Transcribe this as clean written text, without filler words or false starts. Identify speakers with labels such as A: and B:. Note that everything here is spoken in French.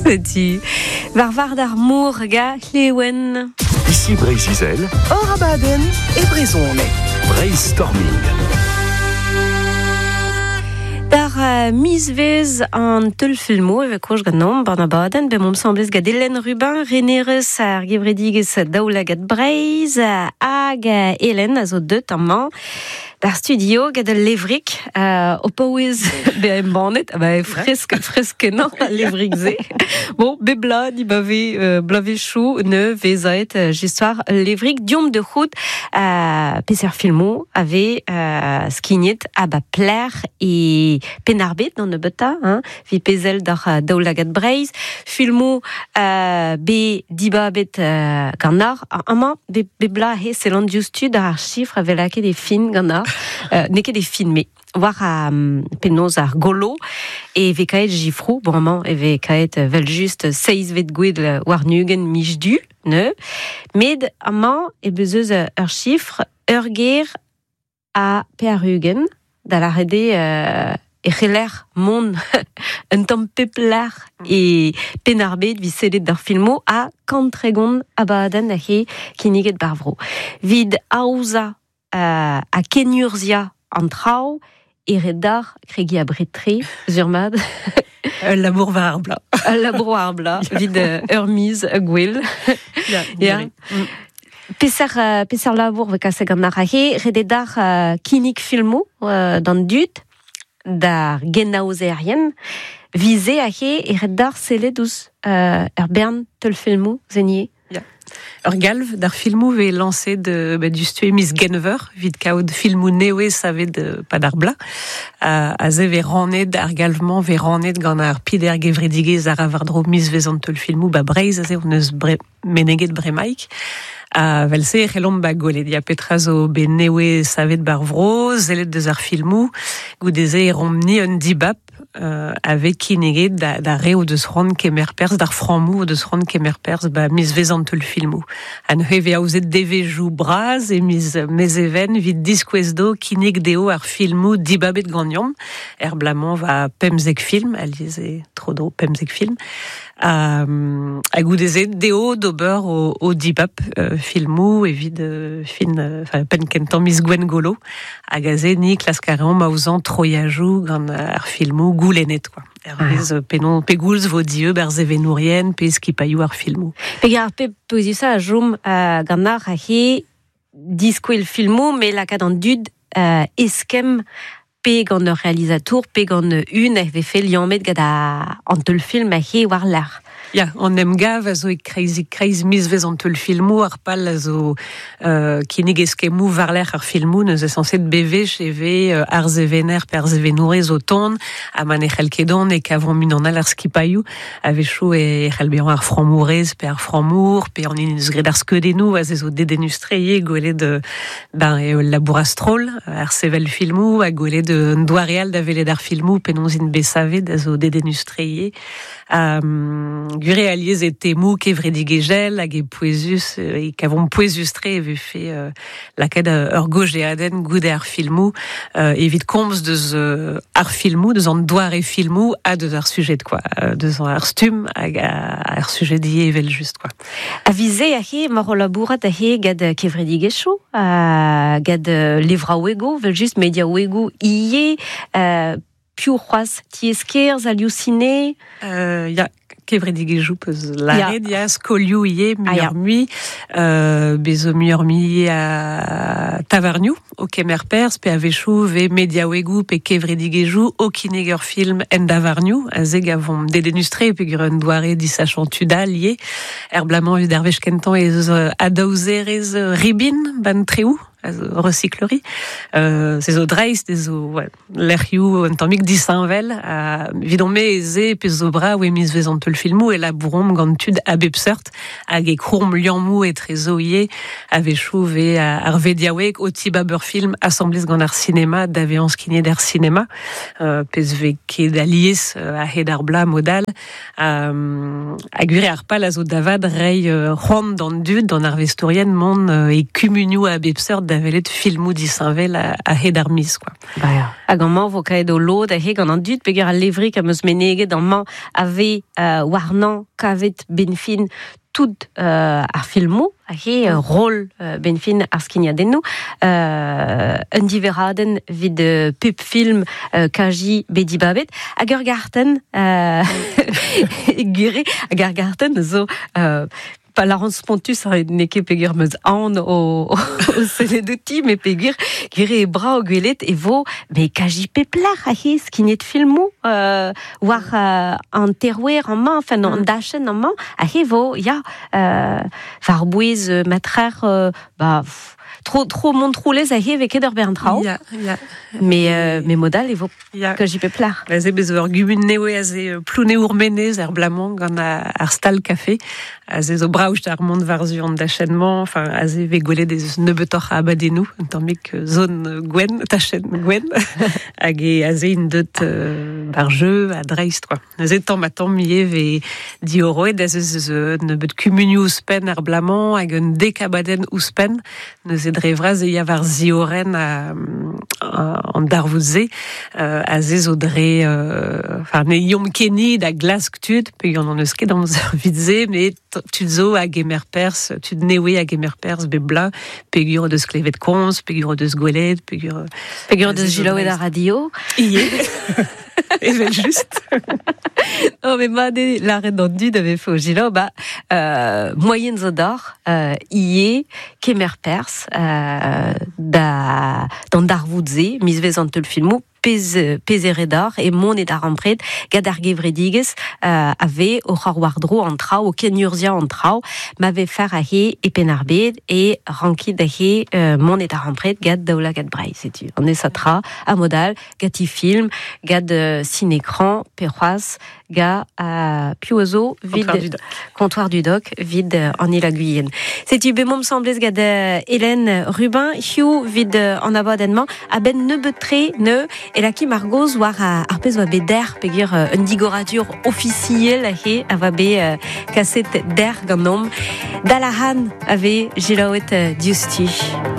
A: Petit Varvar d'Armour, ga Lewen.
B: Ici Brésil,
C: Orabaden et Brézonne.
B: Brainstorming.
A: Dar misvez an teul filmo evek roch gant nom, Barnabaden, be mom semblez gad Hélène Rubin, renerez ar gevredigez daoulagat Breiz, hag Hélène a zo deut amman, dar studio gad levrik, o paouez be embanet, fresk non, levrik ze. Bon, be bla, di bave chou, ne vezaet j'histoire levrik, diom de chout, peser filmo, ave skignet, ba plaire et penarbet dans le beta, vi pezel dar daoulagat Breiz, filmo be diba bet ganar, ama be bla he selan justu dar chiffre avec laquelle des films ganar, n'est que des films, voir penaos ar golo et vekaet gifrou, bon amant et vekaet vel juste 6 vet gwed war nugen mijdu, ne, med amant et bezeuz ur chiffre ur ger a pearugen da la rede e c'heller mon un tamm peplar e penarbet vi selet d'ar filmo a kantregon abaden a he kiniget barvro. Vid aouza a kenurzia an trao e redar kregi a bretre, zurmad.
C: Labour va arbla.
A: Labour arbla, vid ur miz a gwell. Ya. Peser labour vek a seg an ar a he, rededar kinik filmo dan dut, dar genaozerien, vize a he e redar seledus ur bern teul filmo zenie.
C: Ur galv d'ar filmou ve lancé du stue Miss Genver, vid kaout filmou newe savet pad ar bla, a ze ve ranet ar galvman ve ranet gant ar pider gevredigez ar avardro Miss vezant teul filmou Breiz a ze on eus meneget bremaik. Vel se c'hellom golet ya petra zo be newe savet barvro, zelet deus ar filmou, goudeze e romni un dibap avec kineget da reo deus ron kemer pers, dar framou deus ron kemer pers, mis vezant teul filmou. An he ve aouzet devejou braz e mis mezeven vid diskouez do kineg deo ar filmou dibabet ganyom, blamant va pemzek film, alize tro dro pemzek film, a goudeze deo d'ober o dibap filmou evit fin pen kentan Miss Gwen Golo a gaze ni klaskarean maouzan troyajou gant ar filmou goulenet quoi. Penon pegoulz vo dieu berzevenourien pe skipayou ar filmou.
A: Pegar pe poezisa a jom gant ar a he diskouel filmou me lakaat an dud eskem pe gant ur realizatour, pe gant un ve fe liamet gant an teul film a he war l'ar.
C: Ya, on em gav a zo e kreiz mis vezant teul filmou ar pal a zo kinig eskemou varler ar filmou neus e sanset bevech eve ar zevener per zevenourez o ton a man e c'helkedon e kavon min an al ar skipayou a vechou e c'helbean ar framourez pe ar framour pe an inus gred ar skedenou a zo dedenustreye gwelet labour astrol ar sevel filmou a gwelet un doareal da velet ar filmou penonzin besavet a zo dedenustreye gure aliez et temou kevredigegel hag e poezus e kavon poezustre e fe lakad ur gojeaden goude ar filmou evit komz deus ar filmou, deus an doare filmou a deus ar sujet quoi, deus ar stum hag ar sujet die evel just quoi.
A: A vize a he mar o labourat a he gad kevredigechou, gad livra ouego, vel just media ouego ie, piou c'hoaz tieskerz, halluciné.
C: Ya kevredigejou peus laret, ya skolioù ie, muiormi, bezo muiormi a tavarniou, o kemer pers, pe a vechou ve mediaouegou pe kevredigejou, o kineg ur film en davarniou, a zeg avon dedenustre, pe gur un doare disachantuda lié, blamant vid ar vech kentan ez adaouzerez ribin, ban treou, recyclerie. C'est au dreist, des au l'erriou un tammik disinvel, vidon me eze pe zo bra ou mis vezant teul filmou et la bourrom gantud a bepsert hag e krourm liammou et trezoie a vechou ve ar vediaouek o tibabur film assemblez gant ar cinéma d'aveans kiné d'ar cinéma pez ve ket alies a hed ar bla modal a gure ar pal a zo davad rei c'hoant dan dud dan ar vestourien mon e kumunioù a bepsert d'avelet filmou disinvel a het ar miz, quoi.
A: Bah ja. Hag an man vo kaet o lod a he gant an dud peogwir a levrik am eus meneget an man ave warnan kavet ben fin tout ar filmou a he rol ben fin ar skignadennoù un diveraden vid pub film kaji bedi babet hag ur garten gure hag ar garten zo pa Laurence Pontus a neke peogwir meus an o sele d'outi, me peogwir gire e bra o gwelet e vo me kaji peplar a he skignet filmou war an terouer an man, enfin an dachen an man a he vo ya var bouez matrer trop montroulez a he veket ur berntrao. Me modal e vo kaji peplar.
C: Ze bez ur gumun newe a ze ploune ourmenez ar blamant gant ar stal café a ze zo braoust ar mont varzu an dachennement, enfin a ze ve gwelet ez nebetor a abadennou un tammik zone gwen, tachen gwen hag a ze in deut bar jeu a dreist, quoi. A ze tamm mie ve di oroed a ze nebet kumunioù ouspen ar blamant hag un dek abaden ouspen ne ze drevraz e yav ar zioren an darvouze a ze zo dre enfin ne yom kenni da glask tud pe yon an eus ket an ur vidze, me tud zo hag emer pers, tud newe hag emer pers be bla, pegur deus klevet komz, pegur deus gwelet, pegur
A: deus jilaouet a radio.
C: Ie. Evel just.
A: Non, mais ma la redondue d'avait fait au gilo, moyenne zo d'or, ie, kemer pers, dans darvoudze, misvez an teul filmou, pezeredor et mon et d'arampred gad ar gevredigez ave o c'horwardro an trao o kenurzia an trao m'ave faire a he e penarbed et ranki da he mon et d'arampred gad daoula gad brai setu on est satra a modal gati film gad cinécran perroise ga piuozo vid comptoir du doc vid en île Guyenne. Setu be mom semblez gad Hélène Rubin hiu vid en abadennement a ben nebetre ne et la qui Margoz war ar pez va be der peogwir un digoratur officiel a he a va be kaset der gant nom da la han ave jilaouet diusti.